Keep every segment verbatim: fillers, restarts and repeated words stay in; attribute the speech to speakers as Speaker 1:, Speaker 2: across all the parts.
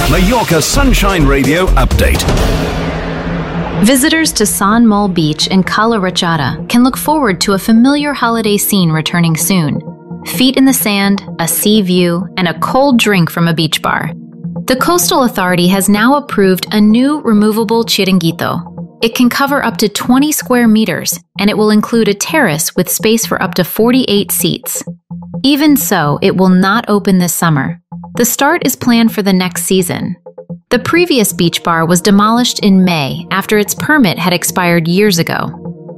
Speaker 1: Mallorca Sunshine Radio update.
Speaker 2: Visitors to San Mol Beach in Cala Ratchada can look forward to a familiar holiday scene returning soon. Feet in the sand, a sea view, and a cold drink from a beach bar. The Coastal Authority has now approved a new removable chiringuito. It can cover up to twenty square meters, and it will include a terrace with space for up to forty-eight seats. Even so, it will not open this summer. The start is planned for the next season. The previous beach bar was demolished in May after its permit had expired years ago.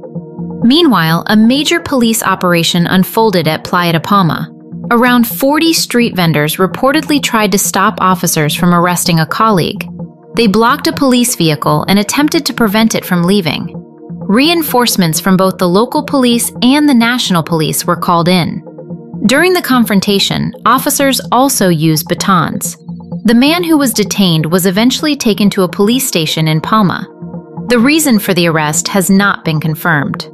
Speaker 2: Meanwhile, a major police operation unfolded at Playa de Palma. Around forty street vendors reportedly tried to stop officers from arresting a colleague. They blocked a police vehicle and attempted to prevent it from leaving. Reinforcements from both the local police and the national police were called in. During the confrontation, officers also used batons. The man who was detained was eventually taken to a police station in Palma. The reason for the arrest has not been confirmed.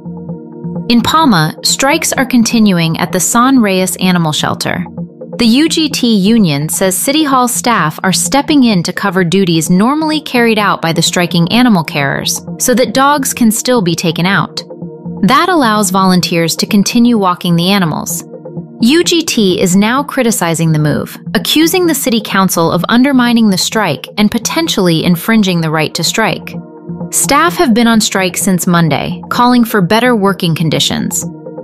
Speaker 2: In Palma, strikes are continuing at the San Reyes Animal Shelter. The U G T union says City Hall staff are stepping in to cover duties normally carried out by the striking animal carers, so that dogs can still be taken out. That allows volunteers to continue walking the animals. U G T is now criticizing the move, accusing the City Council of undermining the strike and potentially infringing the right to strike. Staff have been on strike since Monday, calling for better working conditions.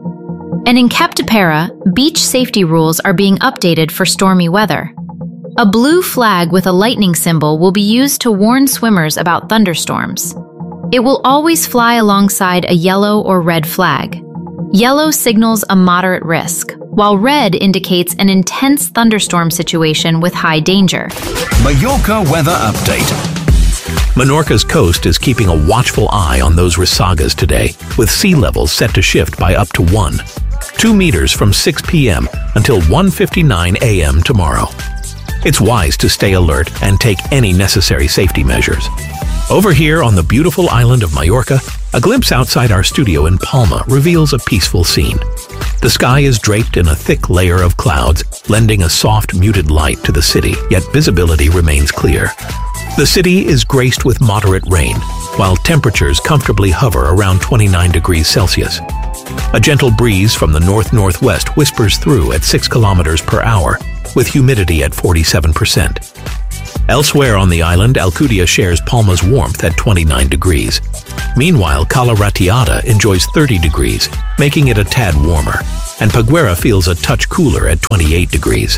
Speaker 2: And in Captepera, beach safety rules are being updated for stormy weather. A blue flag with a lightning symbol will be used to warn swimmers about thunderstorms. It will always fly alongside a yellow or red flag. Yellow signals a moderate risk, while red indicates an intense thunderstorm situation with high danger.
Speaker 1: Mallorca weather update.
Speaker 3: Menorca's coast is keeping a watchful eye on those resagas today, with sea levels set to shift by up to one, two meters from six p.m. until one fifty-nine a.m. tomorrow. It's wise to stay alert and take any necessary safety measures. Over here on the beautiful island of Mallorca, a glimpse outside our studio in Palma reveals a peaceful scene. The sky is draped in a thick layer of clouds, lending a soft, muted light to the city, yet visibility remains clear. The city is graced with moderate rain, while temperatures comfortably hover around twenty-nine degrees Celsius. A gentle breeze from the north-northwest whispers through at six kilometers per hour, with humidity at forty-seven percent. Elsewhere on the island, Alcudia shares Palma's warmth at twenty-nine degrees. Meanwhile, Cala Ratchada enjoys thirty degrees, making it a tad warmer, and Peguera feels a touch cooler at twenty-eight degrees.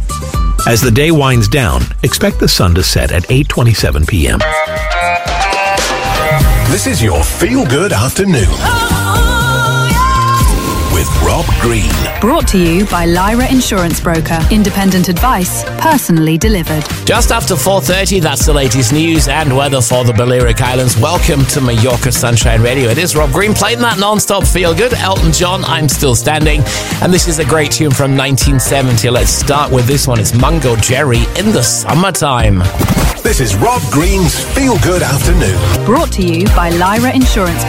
Speaker 3: As the day winds down, expect the sun to set at eight twenty-seven p.m.
Speaker 1: This is your feel-good afternoon. With Rob Green.
Speaker 4: Brought to you by Lyra Insurance Broker. Independent advice, personally delivered.
Speaker 5: Just after four thirty, that's the latest news and weather for the Balearic Islands. Welcome to Mallorca Sunshine Radio. It is Rob Green playing that non-stop feel-good. Elton John, I'm Still Standing. And this is a great tune from nineteen seventy. Let's start with this one. It's Mungo Jerry, In the Summertime.
Speaker 1: This is Rob Green's Feel Good Afternoon.
Speaker 4: Brought to you by Lyra Insurance